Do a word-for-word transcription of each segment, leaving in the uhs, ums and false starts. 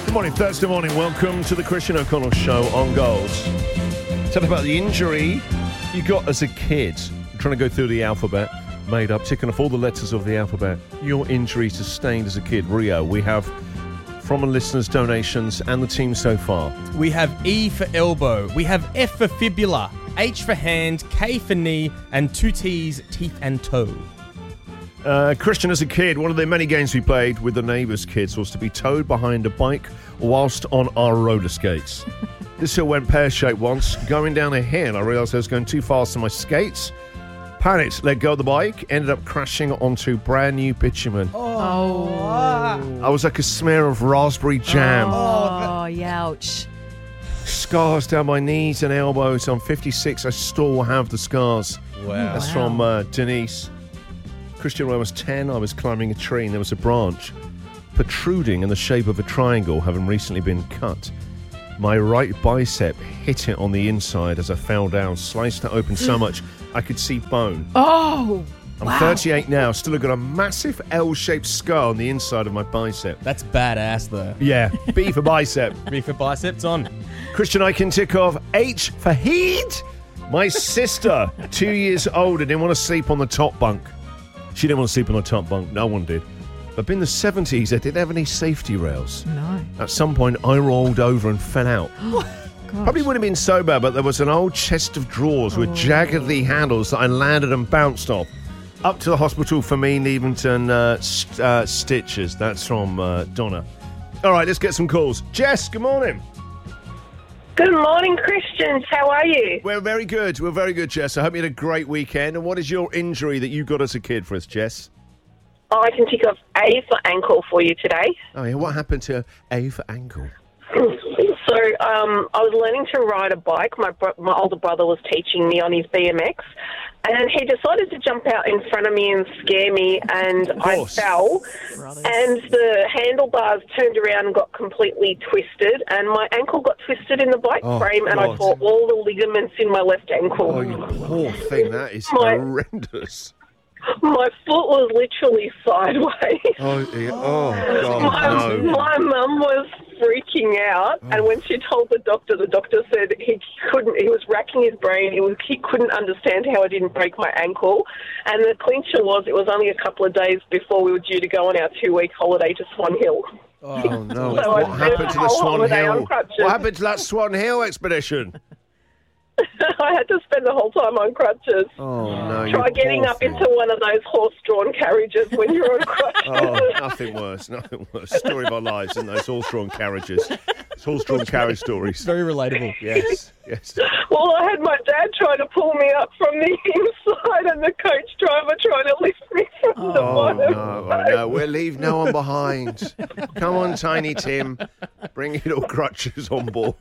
Good morning, Thursday morning. Welcome to the Christian O'Connell Show on Gold. Tell us about the injury you got as a kid. I'm trying to go through the alphabet, made up, ticking off all the letters of the alphabet. Your injury sustained as a kid. Rio, we have from a listener's donations and the team so far. We have E for elbow. We have F for fibula, H for hand, K for knee, and two T's, teeth and toe. Uh, Christian, as a kid, one of the many games we played with the neighbours' kids was to be towed behind a bike whilst on our roller skates. This hill went pear-shaped once. Going down a hill, I realised I was going too fast on my skates. Panicked, let go of the bike, ended up crashing onto brand new bitumen. Oh. I was like a smear of raspberry jam. Oh, ouch. Scars down my knees and elbows. I'm fifty-six, I still have the scars. Wow. That's Wow. from uh, Denise. Christian, when I was ten, I was climbing a tree and there was a branch protruding in the shape of a triangle, having recently been cut. My right bicep hit it on the inside as I fell down, sliced it open so much I could see bone. Oh, I'm wow. thirty-eight now, still got a massive L-shaped scar on the inside of my bicep. That's badass, though. Yeah, B for bicep. B for biceps on. Christian, I can tick off H for heat. My sister, two years older, didn't want to sleep on the top bunk. She didn't want to sleep on the top bunk. No one did. But in the seventies, they didn't have any safety rails. No. At some point, I rolled over and fell out. Gosh. Probably wouldn't have been so bad, but there was an old chest of drawers with jaggedly handles that I landed and bounced off. Up to the hospital for me, Leventon, uh, st- uh, stitches. That's from uh, Donna. All right, let's get some calls. Jess, good morning. Good morning, Christians. How are you? We're very good. We're very good, Jess. I hope you had a great weekend. And what is your injury that you got as a kid for us, Jess? Oh, I can tick off A for ankle for you today. Oh, yeah. What happened to A for ankle? So um, I was learning to ride a bike. My bro- my older brother was teaching me on his B M X. And he decided to jump out in front of me and scare me, and I course. fell. Brothers. And the handlebars turned around and got completely twisted, and my ankle got twisted in the bike Oh, frame, and God. I tore all the ligaments in my left ankle. Oh, you poor thing. That is My- horrendous. My foot was literally sideways. Oh, yeah. Oh God, My, no. my mum was freaking out, Oh. and when she told the doctor, the doctor said he couldn't. He was racking his brain. He was he couldn't understand how I didn't break my ankle. And the clincher was it was only a couple of days before we were due to go on our two-week holiday to Swan Hill. Oh, no. So What I happened spent to the the whole Swan holiday on Hill? crutches. What happened to that Swan Hill expedition? I had to spend the whole time on crutches. Oh, no. you Try getting poor up thing. into one of those horse-drawn carriages when you're on crutches. Oh, nothing worse, nothing worse. Story of our lives in those horse-drawn carriages. It's horse-drawn carriage stories. Very relatable. Yes, yes. Well, I had my dad trying to pull me up from the inside and the coach driver trying to lift me from the Oh, bottom. no, oh, no. We'll leave no one behind. Come on, Tiny Tim. Bring your little crutches on board.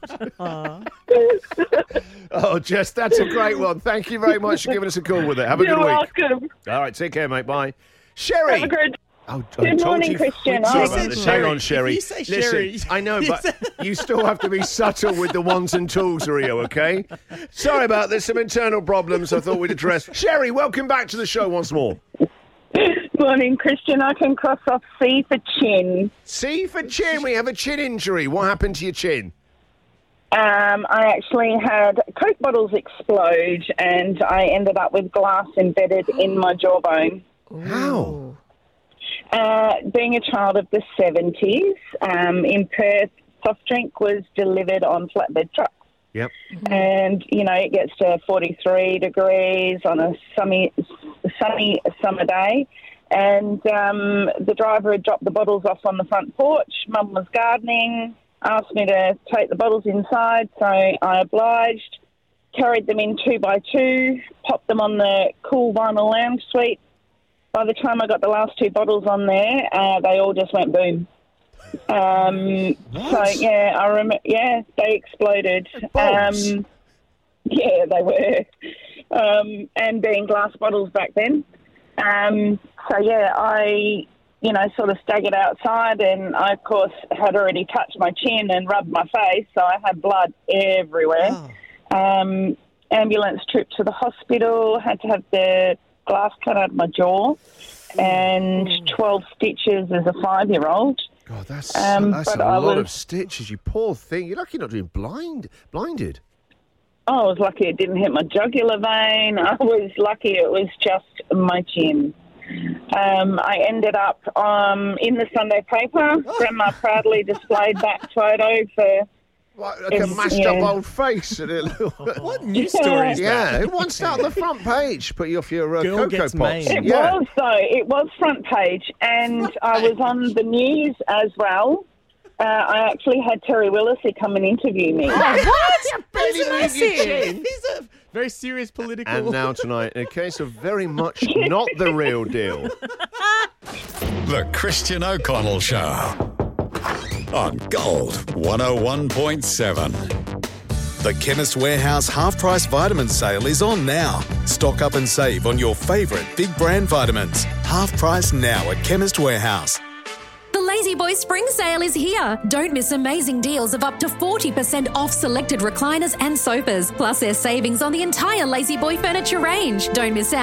Oh, Jess, that's a great one. Thank you very much for giving us a call with it. Have a You're good week. welcome. All right, take care, mate. Bye. Sherry. Have a great Oh, I Good told morning, you- Christian. Sorry Oh. about You this. said Hang Sherry. on, Sherry. If you say Listen, Sherry, I know, you but said- you still have to be subtle with the ones and tools, Rio, okay? Sorry about this. Some internal problems I thought we'd address. Sherry, welcome back to the show once more. Morning, Christian. I can cross off C for chin. C for chin. We have a chin injury. What happened to your chin? Um, I actually had Coke bottles explode and I ended up with glass embedded in my jawbone. How? Uh, being a child of the seventies, um, in Perth, soft drink was delivered on flatbed trucks. Yep. And, you know, it gets to forty-three degrees on a sunny, sunny summer day. And um, the driver had dropped the bottles off on the front porch. Mum was gardening, asked me to take the bottles inside, so I obliged, carried them in two by two, popped them on the cool vinyl lounge suite. By the time I got the last two bottles on there, uh, they all just went boom. Um, so, yeah, I remember, yeah, they exploded. Bombs. Um, yeah, they were. Um, and being glass bottles back then. Um, so, yeah, I, you know, sort of staggered outside and I, of course, had already touched my chin and rubbed my face, so I had blood everywhere. Oh. Um, ambulance trip to the hospital, had to have the glass cut out of my jaw and twelve stitches as a five-year-old. God, that's, Um, that's a but I lot of was- stitches, you poor thing. You're lucky you're not doing blind, blinded. Oh, I was lucky it didn't hit my jugular vein. I was lucky it was just my chin. Um, I ended up um, in the Sunday paper. Grandma proudly displayed that photo for... Like, like a It's- mashed yeah. up old face. And it, What news story is yeah, that? it wants to start on the front page. Put you off your uh, Girl Cocoa gets Pops. made. It yeah. was, though. It was front page, and Front I was page. on the news as well. Uh, I actually had Terry Willissy come and interview me. What? Barely That's moved your massive. chin. He's a very serious political. And now tonight, in a case of very much not the real deal. The Christian O'Connell Show on Gold one oh one point seven. The Chemist Warehouse half-price vitamin sale is on now. Stock up and save on your favourite big brand vitamins. Half price now at Chemist Warehouse. The Lazy Boy Spring Sale is here. Don't miss amazing deals of up to forty percent off selected recliners and sofas. Plus, there's savings on the entire Lazy Boy furniture range. Don't miss out.